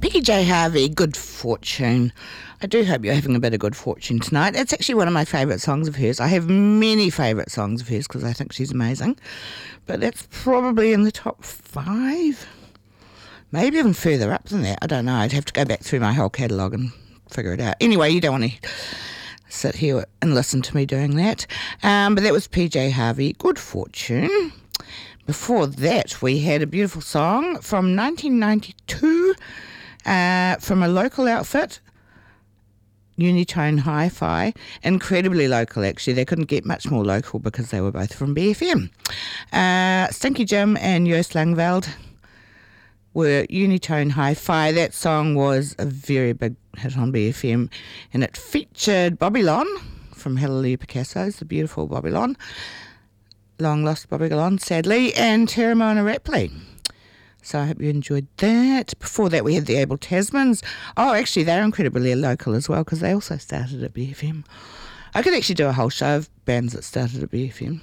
PJ Harvey, Good Fortune. I do hope you're having a bit of good fortune tonight. It's actually one of my favourite songs of hers. I have many favourite songs of hers because I think she's amazing. But that's probably in the top 5. Maybe even further up than that. I don't know. I'd have to go back through my whole catalogue and figure it out. Anyway, you don't want to sit here and listen to me doing that. But that was PJ Harvey, Good Fortune. Before that, we had a beautiful song from 1992 from a local outfit, Unitone Hi-Fi. Incredibly local, actually. They couldn't get much more local because they were both from BFM. Stinky Jim and Joost Langveld were Unitone Hi-Fi. That song was a very big hit on BFM, and it featured Bobby Lon from Hallelujah Picasso's, the beautiful Bobby Lon. Long lost Bobby Lon, sadly, and Terramona Rapley. So I hope you enjoyed that. Before that, we had the Able Tasmans. Oh, actually, they're incredibly local as well because they also started at BFM. I could actually do a whole show of bands that started at BFM.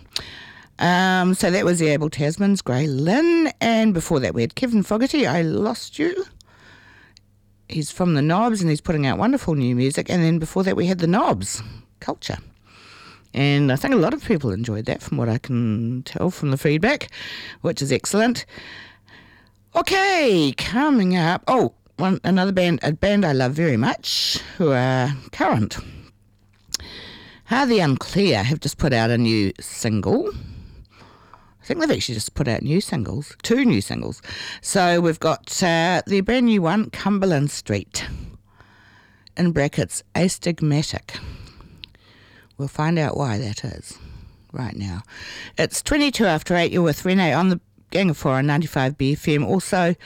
So that was the Able Tasmans, Grey Lynn. And before that, we had Kevin Fogarty, I Lost You. He's from the Knobs and he's putting out wonderful new music. And then before that, we had the Knobs, Culture. And I think a lot of people enjoyed that from what I can tell from the feedback, which is excellent. Okay, coming up. Oh, another band, a band I love very much, who are current. The Unclear have just put out a new single. I think they've actually just put out 2 new singles. So we've got the brand new one, Cumberland Street, in brackets, Astigmatic. We'll find out why that is right now. It's 22 after 8. You're with Renee on the Gang of 4 on 95 BFM. Also,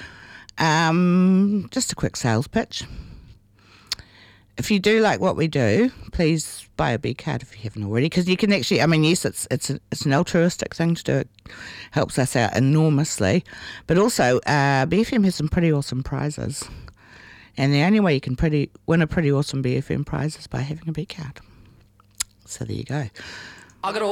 just a quick sales pitch. If you do like what we do, please buy a B card if you haven't already, because you can actually, I mean, yes, it's an altruistic thing to do. It helps us out enormously. But also, BFM has some pretty awesome prizes. And the only way you can win a pretty awesome BFM prize is by having a B card. So there you go.